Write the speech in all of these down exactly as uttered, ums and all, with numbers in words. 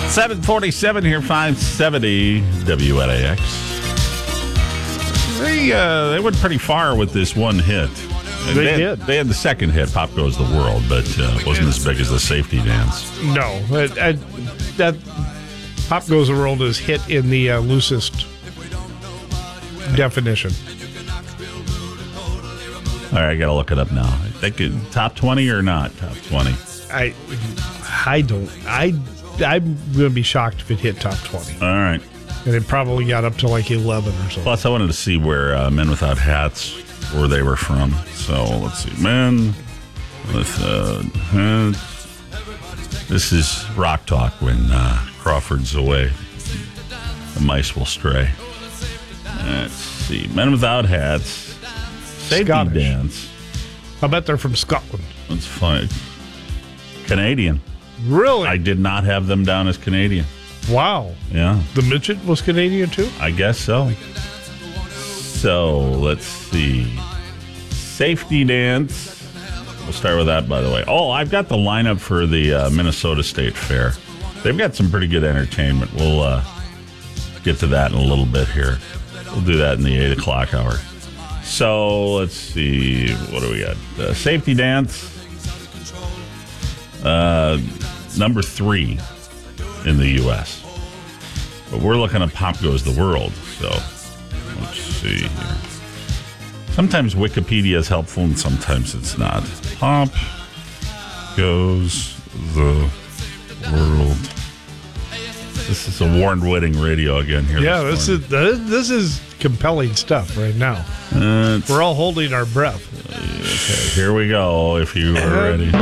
seven forty-seven here, five seventy W N A X. They, uh, they went pretty far with this one hit. They, they did. Had, they had the second hit, Pop Goes the World, but uh, it wasn't as big as the Safety Dance. No. I, I, that Pop Goes the World is hit in the uh, loosest definition. All right, I got to look it up now. I think it, top twenty or not top twenty? I I don't. I, I'm going to be shocked if it hit top twenty. All right. And it probably got up to like eleven or something. Plus, I wanted to see where uh, Men Without Hats, where they were from. So, let's see. Men Without Hats. This is Rock Talk when uh, Crawford's away. The mice will stray. Let's see. Men Without Hats. Safety Scottish. Dance. I bet they're from Scotland. That's fine. Canadian. Really? I did not have them down as Canadian. Wow. Yeah. The midget was Canadian too? I guess so. So, let's see. Safety Dance. We'll start with that, by the way. Oh, I've got the lineup for the uh, Minnesota State Fair. They've got some pretty good entertainment. We'll uh, get to that in a little bit here. We'll do that in the eight o'clock hour. So, let's see. What do we got? Uh, Safety Dance. Uh, number three in the U S But we're looking at Pop Goes the World. So, let's see here. Sometimes Wikipedia is helpful and sometimes it's not. Pop Goes the World. This is award-winning radio again here. Yeah, this, this is this is compelling stuff right now. Uh, We're all holding our breath. okay, here we go, if you are ready.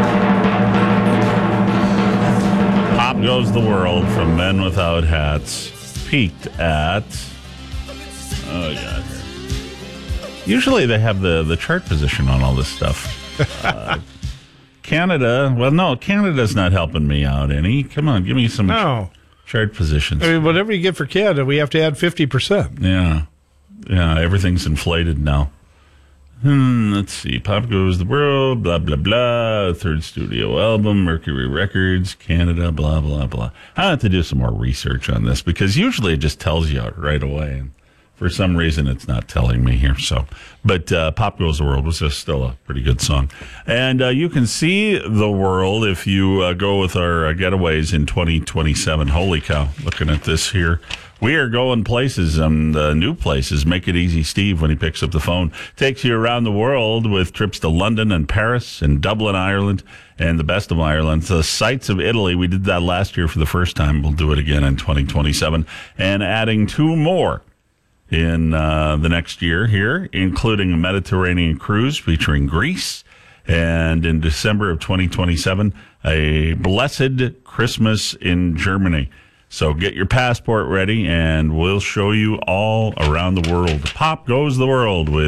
Pop Goes the World from Men Without Hats peaked at... Oh, God. Usually they have the, the chart position on all this stuff. Uh, Canada, well, no, Canada's not helping me out any. Come on, give me some No. ch- chart positions. I mean, whatever you get for Canada, we have to add fifty percent. Yeah. Yeah, everything's inflated now. Hmm, let's see. Pop Goes the World, blah, blah, blah. Third studio album, Mercury Records, Canada, blah, blah, blah. I have to do some more research on this because usually it just tells you right away. And for some reason, it's not telling me here. So, but uh, Pop Goes the World was just still a pretty good song. And uh, you can see the world if you uh, go with our uh, getaways in twenty twenty-seven. Holy cow, looking at this here. We are going places, and uh, new places. Make It Easy Steve, when he picks up the phone, takes you around the world with trips to London and Paris and Dublin, Ireland, and the best of Ireland. The sights of Italy. We did that last year for the first time. We'll do it again in twenty twenty-seven. And adding two more in uh, the next year here, including a Mediterranean cruise featuring Greece. And in December of twenty twenty-seven, a blessed Christmas in Germany. So get your passport ready, and we'll show you all around the world. Pop Goes the World with